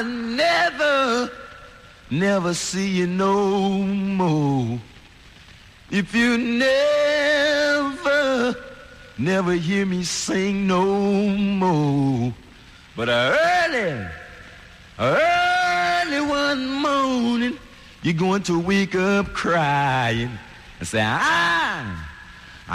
never see you no more. If you never hear me sing no more. But early one morning, you're going to wake up crying and say,